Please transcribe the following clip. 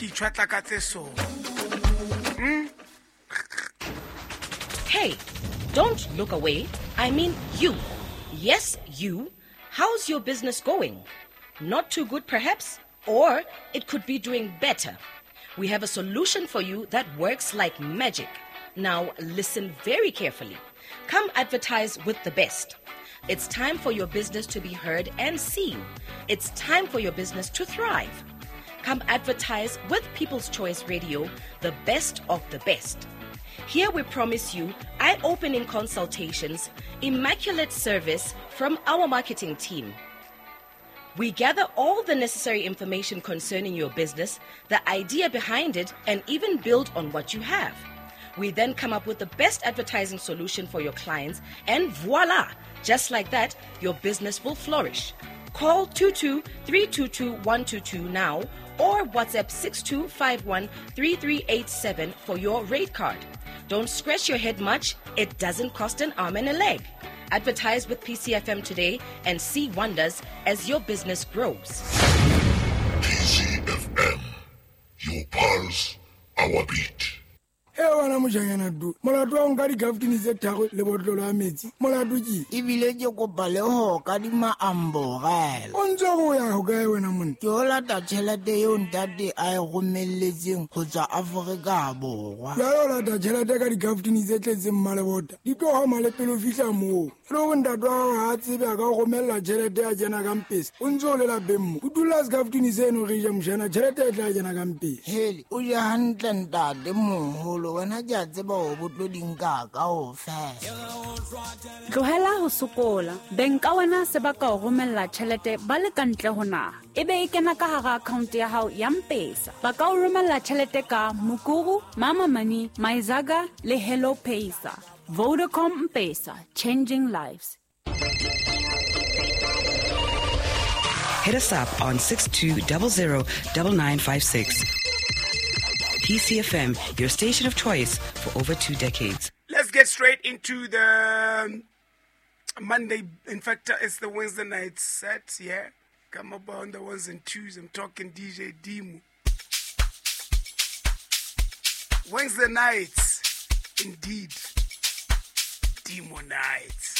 tshwatla ka tse so. Hey, don't look away. I mean you. Yes, you. How's your business going? Not too good, perhaps? Or it could be doing better. We have a solution for you that works like magic. Now, listen very carefully. Come advertise with the best. It's time for your business to be heard and seen. It's time for your business to thrive. Come advertise with People's Choice Radio, the best of the best. Here we promise you eye-opening consultations, immaculate service from our marketing team. We gather all the necessary information concerning your business, the idea behind it, and even build on what you have. We then come up with the best advertising solution for your clients, and voila! Just like that, your business will flourish. Call 22-322-122 now or WhatsApp 6251-3387 for your rate card. Don't scratch your head much. It doesn't cost an arm and a leg. Advertise with PCFM today and see wonders as your business grows. PCFM, your pulse, our beat. Wana mojanyana du molatu wa nka di-gaftini tse tharo le botlolo ya metsi molatu ke ebile ke kopa le ho ka di maambogela o ntse go ya go kae wena monna ke o lata tšhelete yeo ntate a e romelletseng go tswa Aforika Borwa ya o lata tšhelete ka di-gaftini tse tletseng mmalebota di tlo gama le pele o fitlha moo le go ntate wa gago ga tsebe a ka go romella tšhelete ya tsena ka mpesa o ntse o le lapeng mo o dula se-gaftini seno ge ja mošana tšhelete e tla tsena ka mpesa hele o ja hantle ntate moholo wena ke a tseba o botlo dinka ka o fela tlohela ho sokola beng ka wena se ba ka o romella tšhelete ba le kantle ho naha ebe e kena ka hara account ya hao ya mpesa ba ka o romella tšhelete ka Mukuru, Mama Money, MyZaga le Hello Paysa. Vodacom Mpesa, changing lives. Hit us up on 62009956. PCFM, your station of choice for over 2 decades. Let's get straight into the Monday. In fact, it's the Wednesday night set, yeah. Come up on the ones and twos. I'm talking DJ Dimu. Wednesday nights, indeed. Demo nights.